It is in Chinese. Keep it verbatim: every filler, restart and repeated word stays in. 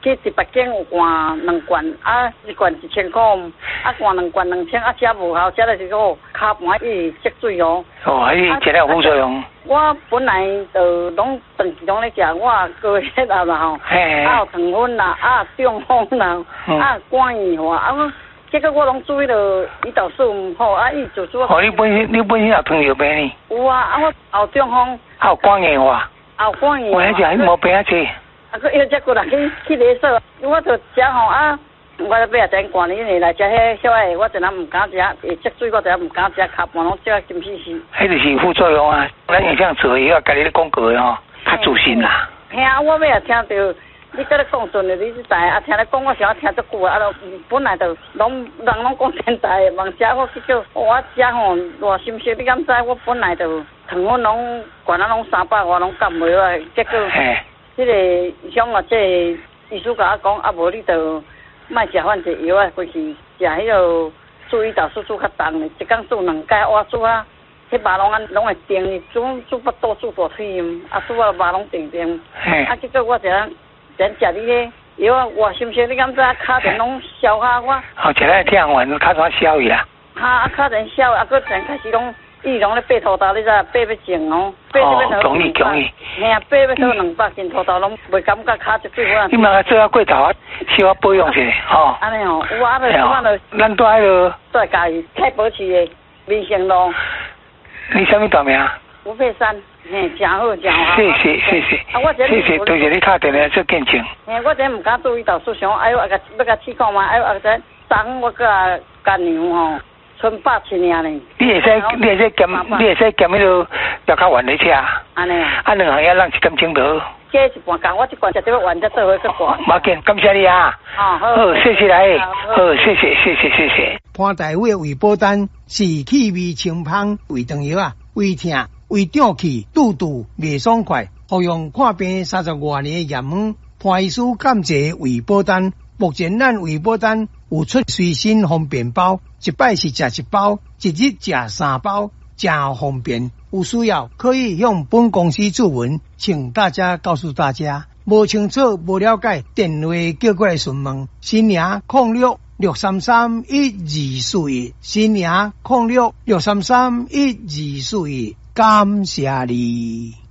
去第八间有灌两罐，啊一罐一千块，啊灌两罐两千，啊吃无效，吃了一个骹盘伊积水哦。 哦，伊吃了副作用。 我本来就拢长期拢咧食，我高血压啦吼，啊有糖分啦，啊中风啦，啊肝硬化，啊我结果我拢注意到胰岛素唔好，啊伊就说。哦， 你本身你本身有糖尿病呢？ 有啊，啊我有中风。 还有肝硬化。 有肝硬化。 我迄只毛病啊济。 啊，佮又再过来去去勒索，我就食吼啊，我尾啊等过年来食迄小爱，我真啊唔敢食，会积水我真啊唔敢食，骹盘拢食金死死。迄就是副作用啊，咱会这样做，以后家己咧广告的吼，较自信啦。 嘿啊，我尾啊听到你搁咧讲阵的，你是知啊？听你讲我想听足久啊，啊，本来就拢人拢讲天台的，望食我去叫我食吼偌心息，你敢知？我本来就糖分拢悬啊拢三百外，拢降袂落来，结果。迄个像我这医师甲我讲，啊无你就莫食反正药啊，回去食迄个注胰岛素煮较重的，一工煮两盖，我煮啊，迄肉拢啊拢会定，煮煮腹肚煮大腿，啊煮啊肉拢定定，啊结果我一人一人食你迄药啊，我是毋是你敢知骹阵拢消下我？ 哦，食了听完骹怎消去啦？ 哈啊骹阵消，啊佫阵开始拢。伊拢咧爬土豆，你知？爬要种哦，爬要好两百，嘿啊，爬要好两百斤土豆拢袂感觉骹一对我。 你嘛做下过头啊，小可保养者，吼。安尼哦，有啊，就我就咱住迄个。 在家己太保市的民生路。 你啥物大名？ 吴佩珊，嘿，真好真好。 谢谢谢谢。啊，我这谢谢，多谢你打电话做见证。 嘿，我这唔敢注意到，思想哎呦，啊个要甲试看嘛，哎呦，啊个昨我个干娘吼。剩百七尔呢。 你会使，你会使减，你会使减迄个药较丸的吃。 安尼啊。 啊，两项药咱一点钟头。 这一半工，我一罐食这个丸，再做伙去罐。 冇紧，感谢你啊。 哦，好。 好，谢谢来。好，谢谢谢谢谢谢。 潘大伟胃保丹是气味清芳胃肠药啊，胃痛、胃胀气、肚肚袂爽快，服用看病三十多年的验方，潘医师感谢胃保丹。目前咱胃保丹有出随身方便包，一摆是食一包，一日食三包，真方便。有需要可以向本公司注文，请大家告诉大家。无清楚、无了解，电话叫过来询问。新娘零六六三三一二四一，新娘零六六三三一二四一，感谢你。